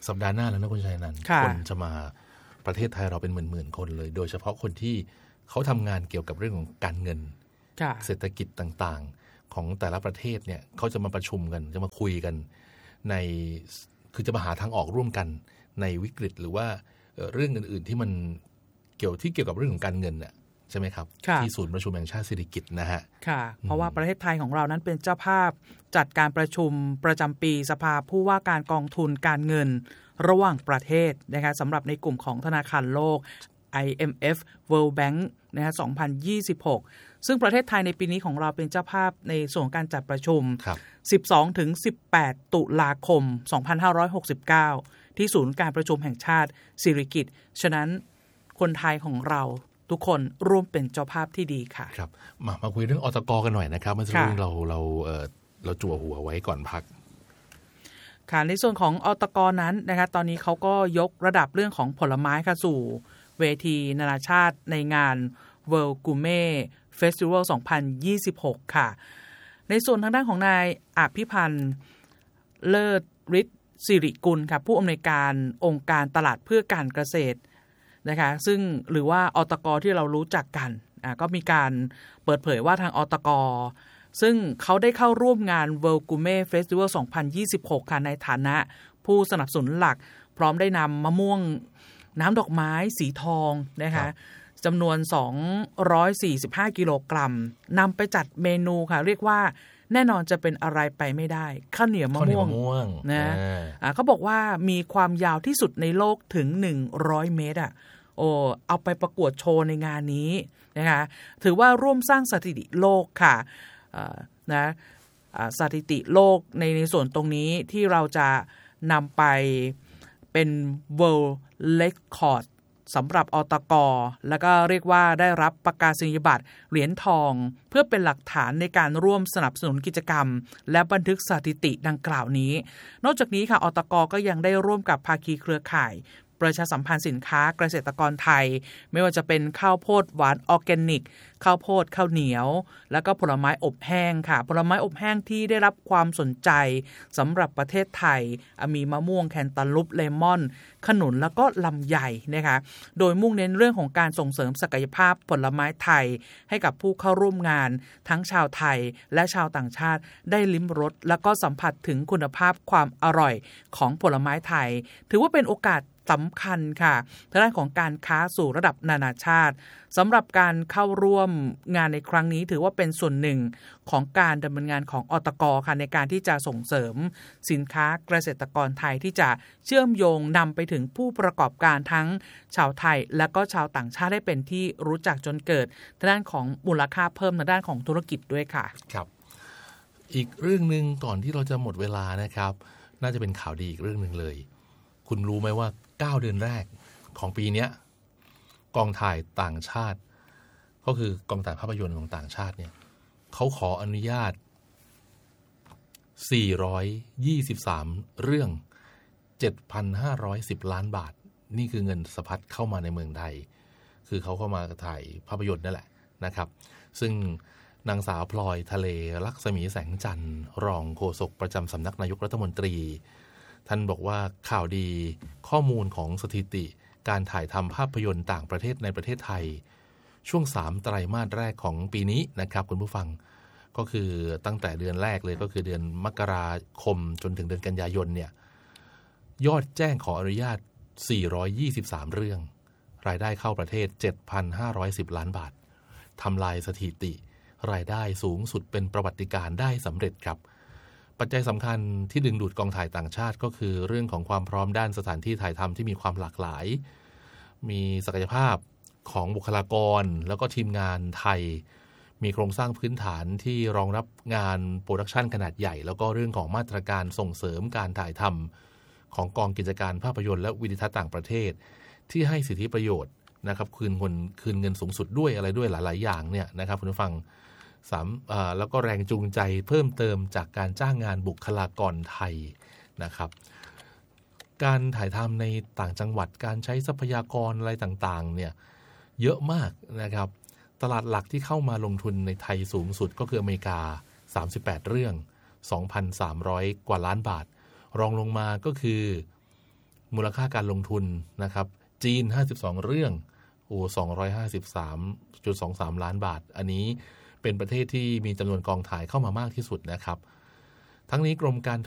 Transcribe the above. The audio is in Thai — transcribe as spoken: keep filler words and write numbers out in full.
สัปดาห์หน้าแล้วนะคุณชัยนันท์คนจะมาประเทศไทยเราเป็นหมื่นๆคนเลยโดยเฉพาะคนที่เขาทำงานเกี่ยวกับเรื่องของการเงินเศรษฐกิจต่างๆของแต่ละประเทศเนี่ยเขาจะมาประชุมกันจะมาคุยกันในคือจะมาหาทางออกร่วมกันในวิกฤตหรือว่าเรื่องอื่นๆที่มันเกี่ยวที่เกี่ยวกับเรื่องของการเงินเนี่ยใช่ไหมครับที่ศูนย์ประชุมแห่งชาติสิริกิติ์นะฮะค่ะเพราะว่าประเทศไทยของเรานั้นเป็นเจ้าภาพจัดการประชุมประจำปีสภาผู้ว่าการกองทุนการเงินระหว่างประเทศนะคะสำหรับในกลุ่มของธนาคารโลก ไอ เอ็ม เอฟ World Bank นะฮะสองพันยี่สิบหกซึ่งประเทศไทยในปีนี้ของเราเป็นเจ้าภาพในส่วนการจัดประชุม สิบสองถึงสิบแปด ตุลาคม สองพันห้าร้อยหกสิบเก้า ที่ศูนย์การประชุมแห่งชาติสิริกิติ์ฉะนั้นคนไทยของเราทุกคนร่วมเป็นเจ้าภาพที่ดีค่ะครับมามาคุยเรื่องอตก.กันหน่อยนะครับเมื่อสักครู่เราเราเอ่อเราจั่วหัวไว้ก่อนพักค่ะในส่วนของอตก.นั้นนะคะตอนนี้เขาก็ยกระดับเรื่องของผลไม้ค่ะสู่เวทีนานาชาติในงาน World Gourmet Festival สองพันยี่สิบหกค่ะในส่วนทางด้านของนายอภิพันธ์เลิศฤทธิ์สิริกุลค่ะผู้อำนวยการองค์การตลาดเพื่อการเกษตรนะคะซึ่งหรือว่าอตก.ที่เรารู้จักกันอ่าก็มีการเปิดเผยว่าทางอตก.ซึ่งเขาได้เข้าร่วมงาน World Gourmet Festival สองพันยี่สิบหกค่ะในฐานะผู้สนับสนุนหลักพร้อมได้นำมะม่วงน้ำดอกไม้สีทองนะคะจำนวนสองร้อยสี่สิบห้ากิโลกรัมนำไปจัดเมนูค่ะเรียกว่าแน่นอนจะเป็นอะไรไปไม่ได้ข้าวเหนียวมะม่วงนะอ่าเขาบอกว่ามีความยาวที่สุดในโลกถึงหนึ่งร้อยเมตรอ่ะโอ้เอาไปประกวดโชว์ในงานนี้นะคะถือว่าร่วมสร้างสถิติโลกค่ะนะสถิติโลกในในส่วนตรงนี้ที่เราจะนำไปเป็น World Record สำหรับอตก.แล้วก็เรียกว่าได้รับประกาศนียบัตรเหรียญทองเพื่อเป็นหลักฐานในการร่วมสนับสนุนกิจกรรมและบันทึกสถิติดังกล่าวนี้นอกจากนี้ค่ะอตก.ก็ยังได้ร่วมกับภาคีเครือข่ายประชาสัมพันธ์สินค้าเกษตรกรไทยไม่ว่าจะเป็นข้าวโพดหวานออร์แกนิกข้าวโพดข้าวเหนียวแล้วก็ผลไม้อบแห้งค่ะผลไม้อบแห้งที่ได้รับความสนใจสำหรับประเทศไทยมีมะม่วงแคนตาลูปเลมอนขนุนแล้วก็ลำไยนะคะโดยมุ่งเน้นเรื่องของการส่งเสริมศักยภาพผลไม้ไทยให้กับผู้เข้าร่วมงานทั้งชาวไทยและชาวต่างชาติได้ลิ้มรสแล้วก็สัมผัสถึงคุณภาพความอร่อยของผลไม้ไทยถือว่าเป็นโอกาสสำคัญค่ะทางด้านของการค้าสู่ระดับนานาชาติสำหรับการเข้าร่วมงานในครั้งนี้ถือว่าเป็นส่วนหนึ่งของการดำเนินงานของอตก.ค่ะในการที่จะส่งเสริมสินค้าเกษตรกรไทยที่จะเชื่อมโยงนำไปถึงผู้ประกอบการทั้งชาวไทยและก็ชาวต่างชาติให้เป็นที่รู้จักจนเกิดทางด้านของมูลค่าเพิ่มในด้านของธุรกิจด้วยค่ะครับอีกเรื่องนึงก่อนที่เราจะหมดเวลานะครับน่าจะเป็นข่าวดีอีกเรื่องนึงเลยคุณรู้ไหมว่าเก้าเดือนแรกของปีนี้กองถ่ายต่างชาติก็คือกองถ่ายภาพยนตร์ของต่างชาติเนี่ยเขาขออนุญาตสี่ร้อยยี่สิบสามเรื่อง เจ็ดพันห้าร้อยสิบ ล้านบาทนี่คือเงินสะพัดเข้ามาในเมืองไทยคือเขาเข้ามาถ่ายภาพยนตร์นั่นแหละนะครับซึ่งนางสาวพลอยทะเลลักษมีแสงจันทร์รองโฆษกประจำสำนักนายกรัฐมนตรีท่านบอกว่าข่าวดีข้อมูลของสถิติการถ่ายทำภาพยนตร์ต่างประเทศในประเทศไทยช่วงสามไตรมาสแรกของปีนี้นะครับคุณผู้ฟังก็คือตั้งแต่เดือนแรกเลยก็คือเดือนมกราคมจนถึงเดือนกันยายนเนี่ยยอดแจ้งขออนุญาตสี่ร้อยยี่สิบสามเรื่องรายได้เข้าประเทศ เจ็ดพันห้าร้อยสิบ ล้านบาททำลายสถิติรายได้สูงสุดเป็นประวัติการณ์ได้สำเร็จครับปัจจัยสำคัญที่ดึงดูดกองถ่ายต่างชาติก็คือเรื่องของความพร้อมด้านสถานที่ถ่ายทำที่มีความหลากหลายมีศักยภาพของบุคลากรแล้วก็ทีมงานไทยมีโครงสร้างพื้นฐานที่รองรับงานโปรดักชันขนาดใหญ่แล้วก็เรื่องของมาตรการส่งเสริมการถ่ายทำของกองกิจการภาพยนตร์และวิดิทัศน์ต่างประเทศที่ให้สิทธิประโยชน์นะครับคืนเงินคืนเงินสูงสุดด้วยอะไรด้วยหลายๆอย่างเนี่ยนะครับคุณผู้ฟังสามแล้วก็แรงจูงใจเพิ่มเติมจากการจ้างงานบุคลากรไทยนะครับการถ่ายทำในต่างจังหวัดการใช้ทรัพยากรอะไรต่างๆเนี่ยเยอะมากนะครับตลาดหลักที่เข้ามาลงทุนในไทยสูงสุดก็คืออเมริกาสามสิบแปดเรื่อง สองพันสามร้อย กว่าล้านบาทรองลงมาก็คือมูลค่าการลงทุนนะครับจีนห้าสิบสองเรื่องโอ้สองร้อยห้าสิบสาม จุด สองสาม ล้านบาทอันนี้เป็นประเทศที่มีจำนวนกองถ่ายเข้ามามากที่สุดนะครับทั้งนี้กรมการ